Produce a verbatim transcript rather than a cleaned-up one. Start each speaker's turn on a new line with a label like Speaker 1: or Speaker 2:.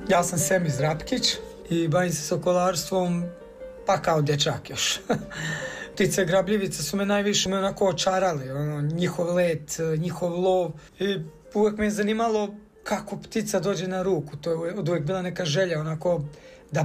Speaker 1: Ja sam Semiz Rapkić i bavim se sokolarstvom pa kao dječak još. Ptice grabljivice su me najviše me onako očarali, ono, njihov let, njihov lov i uvijek me je zanimalo kako ptica dođe na ruku, to je od uvijek bila neka želja onako da